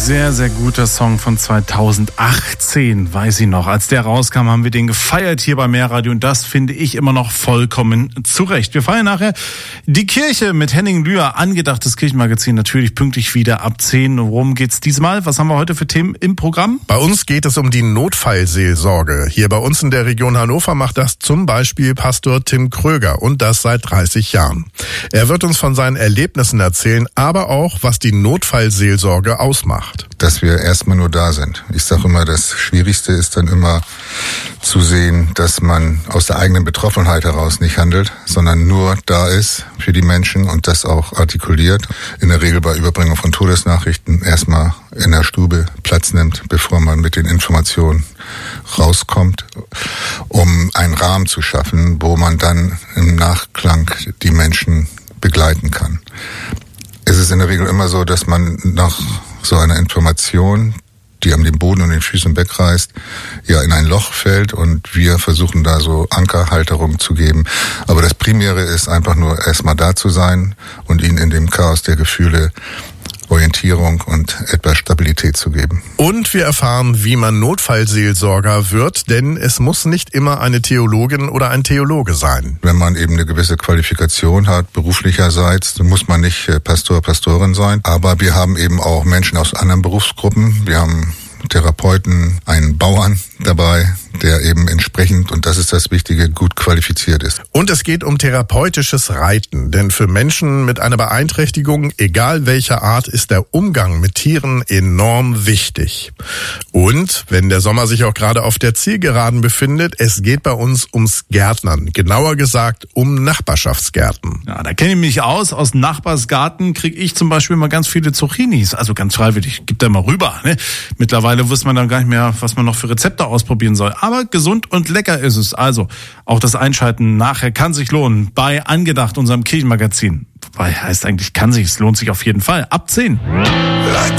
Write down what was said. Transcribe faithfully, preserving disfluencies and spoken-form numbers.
sehr, sehr guter Song von zweitausendachtzehn, weiß ich noch. Als der rauskam, haben wir den gefeiert hier bei Mehrradio und das finde ich immer noch vollkommen zurecht. Wir feiern nachher die Kirche mit Henning Lühr, angedachtes Kirchenmagazin, natürlich pünktlich wieder ab zehn. Worum geht's diesmal? Was haben wir heute für Themen im Programm? Bei uns geht es um die Notfallseelsorge. Hier bei uns in der Region Hannover macht das zum Beispiel Pastor Tim Kröger und das seit dreißig Jahren. Er wird uns von seinen Erlebnissen erzählen, aber auch, was die Notfallseelsorge ausmacht. Dass wir erstmal nur da sind. Ich sage immer, das Schwierigste ist dann immer zu sehen, dass man aus der eigenen Betroffenheit heraus nicht handelt, sondern nur da ist für die Menschen und das auch artikuliert. In der Regel bei Überbringung von Todesnachrichten erstmal in der Stube Platz nimmt, bevor man mit den Informationen rauskommt, um einen Rahmen zu schaffen, wo man dann im Nachklang die Menschen begleiten kann. Es ist in der Regel immer so, dass man nach so einer Information, die an den Boden und den Füßen wegreißt, ja in ein Loch fällt und wir versuchen da so Ankerhalterung zu geben. Aber das Primäre ist einfach nur erstmal da zu sein und ihnen in dem Chaos der Gefühle Orientierung und etwas Stabilität zu geben. Und wir erfahren, wie man Notfallseelsorger wird, denn es muss nicht immer eine Theologin oder ein Theologe sein. Wenn man eben eine gewisse Qualifikation hat, beruflicherseits, dann muss man nicht Pastor, Pastorin sein. Aber wir haben eben auch Menschen aus anderen Berufsgruppen. Wir haben Therapeuten, einen Bauern dabei, der eben entsprechend, und das ist das Wichtige, gut qualifiziert ist. Und es geht um therapeutisches Reiten, denn für Menschen mit einer Beeinträchtigung, egal welcher Art, ist der Umgang mit Tieren enorm wichtig. Und wenn der Sommer sich auch gerade auf der Zielgeraden befindet, es geht bei uns ums Gärtnern, genauer gesagt um Nachbarschaftsgärten. Ja, da kenne ich mich aus. Aus dem Nachbarsgarten kriege ich zum Beispiel mal ganz viele Zucchinis, also ganz freiwillig. Gib da mal rüber. Ne? Mittlerweile wusste man dann gar nicht mehr, was man noch für Rezepte ausprobieren soll. Aber gesund und lecker ist es. Also auch das Einschalten nachher kann sich lohnen bei Angedacht, unserem Kirchenmagazin. Wobei heißt eigentlich kann sich, es lohnt sich auf jeden Fall. Ab zehn.